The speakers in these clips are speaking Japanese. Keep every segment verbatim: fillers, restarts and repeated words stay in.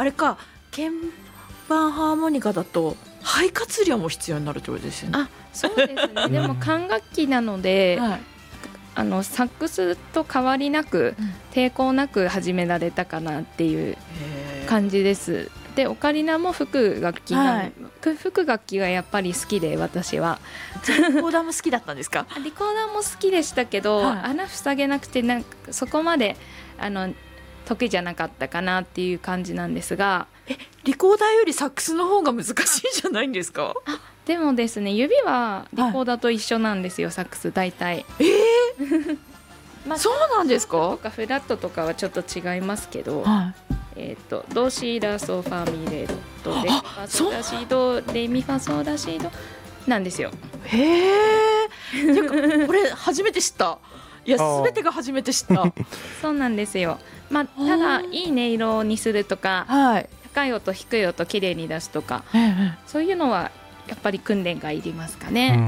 あれか鍵盤ハーモニカだと肺活量も必要になるってことですよね。 あ、そうですねでも管楽器なので、 はい、 あのサックスと変わりなく、うん、抵抗なく始められたかなっていう感じです。でオカリナも吹く楽器が、はい、吹く楽器がやっぱり好きで私はリコーダーも好きだったんですか？ リコーダーも好きでしたけど、はい、穴塞げなくてなんかそこまであの得意じゃなかったかなっていう感じなんですが、 えリコーダーよりサックスの方が難しいじゃないんですか？ あでもですね指はリコーダーと一緒なんですよ、はい、サックス大体。 えーまあ、そうなんですか？ とかフラットとかはちょっと違いますけど、はい、えー、とドシラソファミレドドレミファソラシドレミファソラシドなんですよ。 へえこれ初めて知った。いや全てが初めて知ったそうなんですよ、まあ、ただいい音色にするとか、はい、高い音低い音きれいに出すとか、そういうのはやっぱり訓練がいりますかね。うん、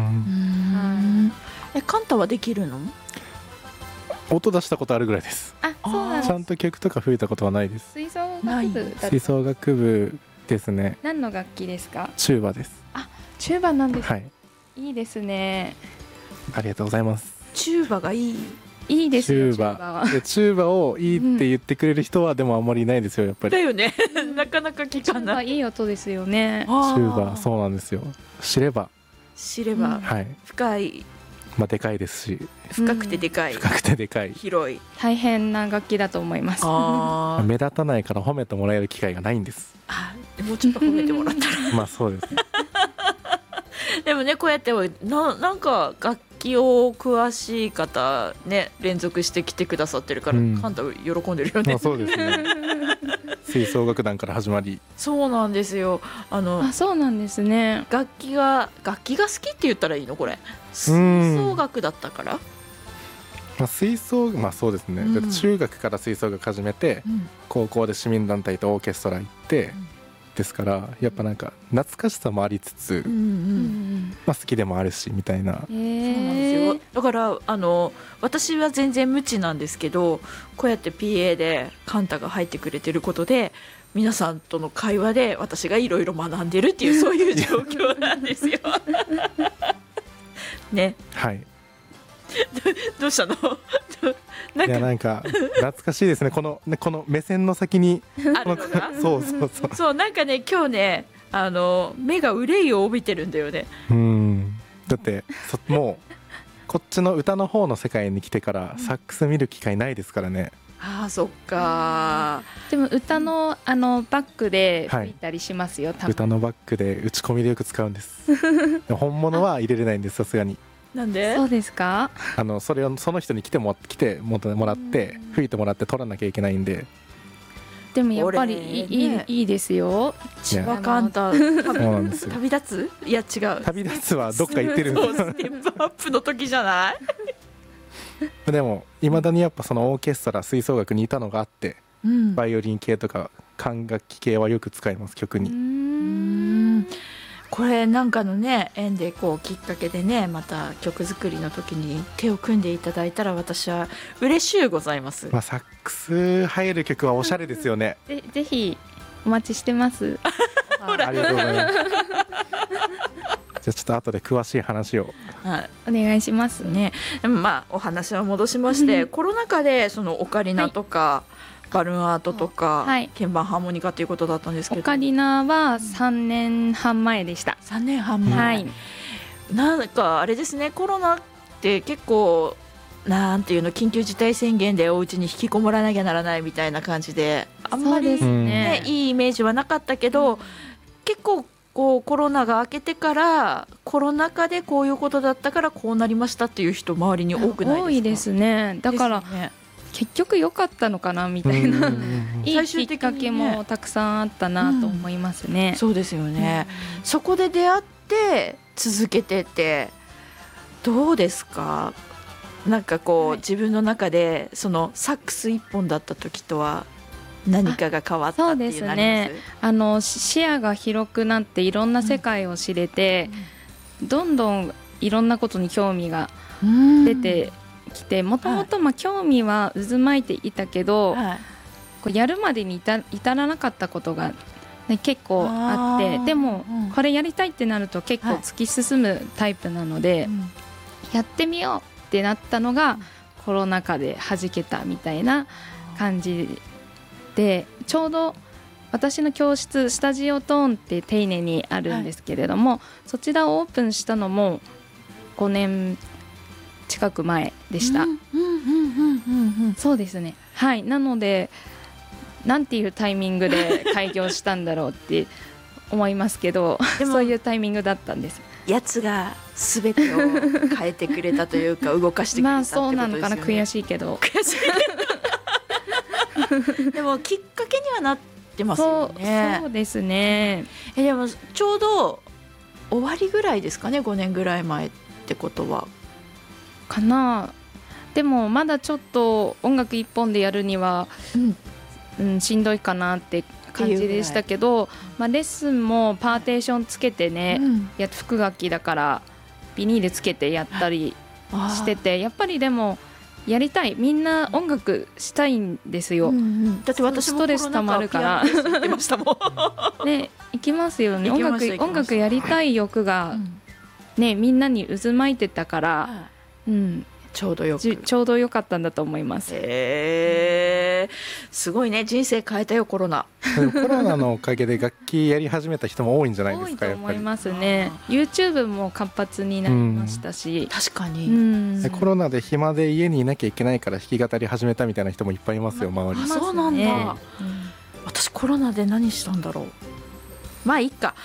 えカンタはできるの？ 音出したことあるぐらいです。 あ、そうなんです。 ちゃんと曲とか吹いたことはないです。 吹奏楽部だ。 吹奏楽部ですね。 何の楽器ですか？ チューバです。 あ、チューバなんです。 はい。 いいですね。 ありがとうございます。 チューバがいい。 いいですよ。 チューバ。でチューバをいいって言ってくれる人はでもあんまりいないですよやっぱり。 だよね。なかなか聞かない。 いい音ですよね。 チューバそうなんですよ。知れば。 知れば。はい。深い。 まあでかいですし。 深くてでかい。 深くてでかい。 広い。 大変な楽器だと思います。 あ目立たないから褒めてもらえる機会がないんです。 あ、もうちょっと褒めてもらったら。 まあそうですね。 でもねこうやってななんか楽器を詳しい方ね連続して来てくださってるから、うん、カンタ喜んでるよね。 まあそうですね。吹奏楽団から始まり。 そうなんですよ。あのあそうなんですね。 楽器が楽器が好きって言ったらいいのこれ。吹奏楽だったから。 まあ、吹奏まあそうですね、うん、中学から吹奏楽始めて、うん、高校で市民団体とオーケストラ行って、うん、ですからやっぱなんか懐かしさもありつつ、うんうんまあ、好きでもあるしみたいな。 そうなんですよ。だからあの私は全然無知なんですけどこうやって ピーエー でカンタが入ってくれてることで皆さんとの会話で私がいろいろ学んでるっていうそういう状況なんですよね。 はいど, どうしたのなんかいやなんか懐かしいですねこのねこの目線の先にあるのがそうそうそうそうなんかね今日ねあの目が憂いを帯びてるんだよね。 うんだってそもうこっちの歌の方の世界に来てからサックス見る機会ないですからね。 あーそっか。 でも歌のあのバックで吹いたりしますよ、はい、 歌のバックで打ち込みでよく使うんです本物は入れれないんですさすがに。 なんで？ そうですか。 あのそれをその人に来ても来てもらって吹いてもらって取らなきゃいけないんで。 でもやっぱりいい、ね、いいですよ。 千葉カンタ旅立つ？いや違う。 旅立つはどっか行ってるんです。 ステップアップの時じゃないでもいまだにやっぱそのオーケストラ吹奏楽にいたのがあって、うん、バイオリン系とか管楽器系はよく使います曲に。うーんこれなんかのね縁でこうきっかけでねまた曲作りの時に手を組んでいただいたら私は嬉しゅうございます、 まあ、サックス入る曲はおしゃれですよね。 ぜ, ぜひお待ちしてますありがとうございますじゃあちょっと後で詳しい話を、 はい、お願いしますね。 でもまあお話は戻しましてコロナ禍でそのオカリナとか、はいバルーンアートとか、はい、鍵盤ハーモニカということだったんですけどオカリナはさんねんはん前でした。 さんねんはん前、はい、なんかあれですねコロナって結構なんていうの緊急事態宣言でお家に引きこもらなきゃならないみたいな感じであんまり、ねね、いいイメージはなかったけど、うん、結構こうコロナが明けてからコロナ禍でこういうことだったからこうなりましたっていう人周りに多くないですか？ 多いですね。だから、ね、結局良かったのかなみたいな、うんうんうん、いいきっかけもたくさんあったなと思いますね、 うん、そうですよね、うん、そこで出会って続けててどうですか？なんかこう、はい、自分の中でそのサックス一本だった時とは何かが変わったっていうのあります？そうですね、 あの視野が広くなっていろんな世界を知れて、うん、どんどんいろんなことに興味が出てきてもともと興味は渦巻いていたけど、はい、 こうやるまでに至至らなかったことが、ね、結構あってでも、うん、これやりたいってなると結構突き進むタイプなので、はい、やってみようってなったのが、うん、コロナ禍で弾けたみたいな感じで、ちょうど私の教室スタジオトーンって丁寧にあるんですけれども、はい、そちらをオープンしたのもごねん近く前でした。そうですね、はい。なのでなんていうタイミングで開業したんだろうって思いますけどそういうタイミングだったんです。 やつが全てを変えてくれたというか動かしてくれたってことですよね。 まあそうなのかな、悔しいけど悔しいでもきっかけにはなってますよね。 そう、そうですね。 えでもちょうど終わりぐらいですかね、ごねんぐらい前ってことはかな。でもまだちょっと音楽一本でやるには、うんうん、しんどいかなって感じでしたけど、まあ、レッスンもパーテーションつけてね、うん、や副楽器だからビニールつけてやったりしてて、やっぱりでもやりたい、みんな音楽したいんですよ、うんうん、 だって私もストレスたまるから行ってましたもんね、行きますよね。音楽、音楽やりたい欲が、ね、みんなに渦巻いてたから、うん、 ちょうどよくちょうどよかったんだと思います。 へー、すごいね、人生変えたよコロナコロナのおかげで楽器やり始めた人も多いんじゃないですか。 多いと思いますね。 YouTube も活発になりましたし、うん、 確かに、 うん、 コロナで暇で家にいなきゃいけないから弾き語り始めたみたいな人もいっぱいいますよ、周り。 あ、そうなんだ、うん、私コロナで何したんだろう。まあいいか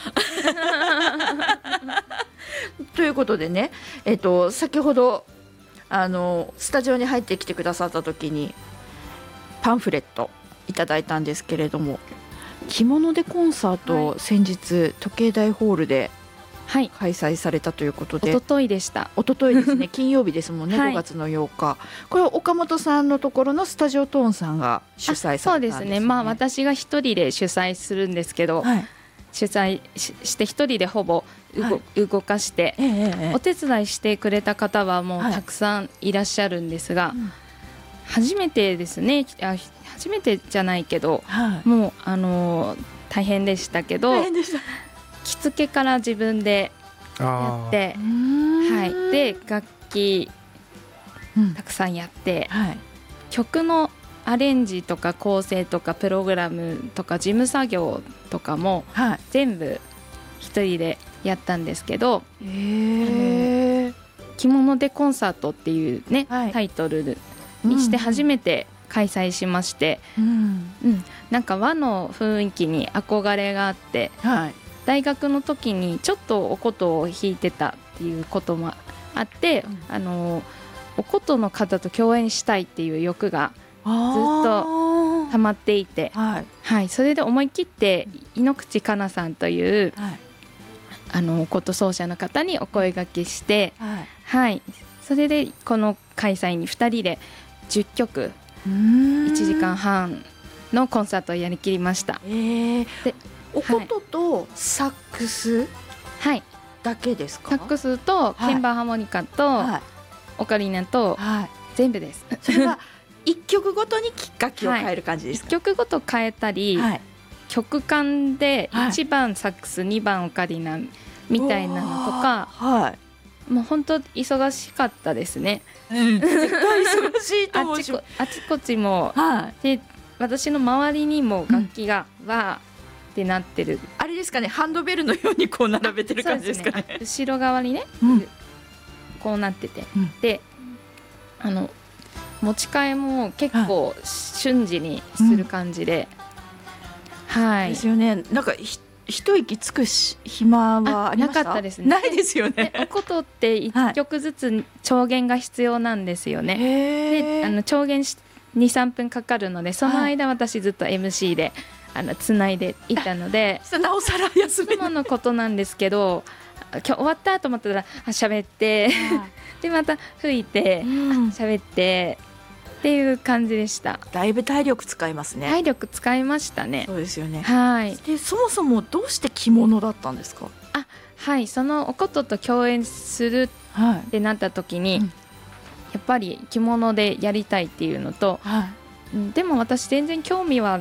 ということでね、えっと、先ほどあのスタジオに入ってきてくださった時にパンフレットいただいたんですけれども、着物でコンサートを先日時計台ホールで開催されたということで、 はい、おとといでした。 おとといですね金曜日ですもんね、はい、ごがつのようか。これは岡本さんのところのスタジオトーンさんが主催されたんですね。 そうですね、まあ、私が一人で主催するんですけど、はい、主催 し, して一人でほぼ 動,、はい、動かして、ええ、お手伝いしてくれた方はもうたくさんいらっしゃるんですが、はい、初めてですね、あ初めてじゃないけど、はい、もうあのー、大変でしたけど、着付けから自分でやって、はい、で楽器たくさんやって、うん、はい、曲のアレンジとか構成とかプログラムとか事務作業とかも全部一人でやったんですけど、へー、着物でコンサートっていうね、はい、タイトルにして初めて開催しまして、うんうん、なんか和の雰囲気に憧れがあって、はい、大学の時にちょっとお琴を弾いてたっていうこともあって、うん、あのお琴の方と共演したいっていう欲がずっと溜まっていて、はいはい、それで思い切って井ノ口かなさんという、はい、あの琴奏者の方にお声掛けして、はいはい、それでこの開催にふたりでじゅっきょくいちじかんはんのコンサートをやりきりました。えー、 でお琴とサックスだけですか？ サックスと鍵盤ハーモニカと、はい、オカリナと、はい、全部です。 それは一曲ごとに楽器を変える感じですか？ はい、一曲ごと変えたり、はい、曲間でいちばんサックス、はい、にばんオカリナみたいなのとか、はい、もう本当忙しかったですね。 うん、絶対忙しいと思うしあちこあちこちも、はい、で私の周りにも楽器がわーってなってる、うん、 あれですかね、ハンドベルのようにこう並べてる感じですかね。 後ろ側にね、うん、こうなってて、うん、であの持ち替えも結構瞬時にする感じで、うん、はいですよね。なんかひ一息つくし暇はありました？ なかったですね。 ないですよね。 お琴っていっきょくずつ調弦が必要なんですよね。はい、であの調弦にさんぷんかかるので、その間私ずっと エムシー であのつないでいたのでなおさら休めいつものことなんですけど、今日終わったと思ったら喋ってでまた吹いて喋、うん、ってっていう感じでした。 だいぶ体力使いますね。 体力使いましたね。 そうですよね。 はい。 でそもそもどうして着物だったんですか？ あ、はい、そのお琴と共演するってなった時に、はい、うん、やっぱり着物でやりたいっていうのと、はい、 でも私全然興味は